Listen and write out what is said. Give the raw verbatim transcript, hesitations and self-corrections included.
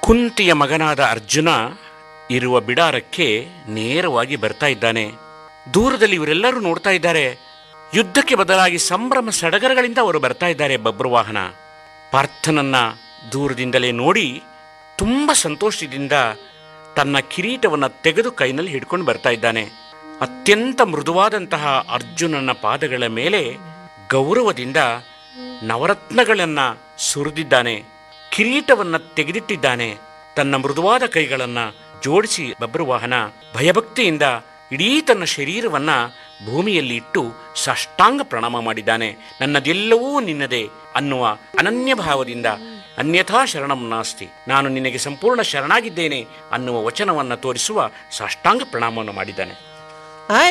ಕುಂತಿಯ ಮಗನಾದ ಅರ್ಜುನ ಇರುವ ಬಿಡಾರಕ್ಕೆ ನೇರವಾಗಿ ಬರ್ತಾ ಇದ್ದಾನೆ. ದೂರದಲ್ಲಿ ಇವರೆಲ್ಲರೂ ನೋಡ್ತಾ ಇದ್ದಾರೆ. ಯುದ್ಧಕ್ಕೆ ಬದಲಾಗಿ ಸಂಭ್ರಮ ಸಡಗರಗಳಿಂದ ಅವರು ಬರ್ತಾ ಇದ್ದಾರೆ. ಬಬ್ರುವಾಹನ ಪಾರ್ಥನನ್ನ ದೂರದಿಂದಲೇ ನೋಡಿ ತುಂಬ ಸಂತೋಷದಿಂದ ತನ್ನ ಕಿರೀಟವನ್ನು ತೆಗೆದು ಕೈನಲ್ಲಿ ಹಿಡ್ಕೊಂಡು ಬರ್ತಾ ಇದ್ದಾನೆ. ಅತ್ಯಂತ ಮೃದುವಾದಂತಹ ಅರ್ಜುನನ ಪಾದಗಳ ಮೇಲೆ ಗೌರವದಿಂದ ನವರತ್ನಗಳನ್ನು ಸುರಿದಿದ್ದಾನೆ. ಕಿರೀಟವನ್ನು ತೆಗೆದಿಟ್ಟಿದ್ದಾನೆ. ತನ್ನ ಮೃದುವಾದ ಕೈಗಳನ್ನು ಜೋಡಿಸಿ ಬಬ್ರುವಾಹನ ಭಯಭಕ್ತಿಯಿಂದ ಇಡೀ ತನ್ನ ಶರೀರವನ್ನ ಭೂಮಿಯಲ್ಲಿ ಇಟ್ಟು ಸಾಷ್ಟಾಂಗ ಪ್ರಣಾಮ ಮಾಡಿದ್ದಾನೆ. ನನ್ನದೆಲ್ಲವೂ ನಿನ್ನದೇ ಅನ್ನುವ ಅನನ್ಯ ಭಾವದಿಂದ ಅನ್ಯಥಾ ಶರಣಂ ನಾಸ್ತಿ, ನಾನು ನಿನಗೆ ಸಂಪೂರ್ಣ ಶರಣಾಗಿದ್ದೇನೆ ಅನ್ನುವ ವಚನವನ್ನು ತೋರಿಸುವ ಸಾಷ್ಟಾಂಗ ಪ್ರಣಾಮವನ್ನು ಮಾಡಿದ್ದಾನೆ.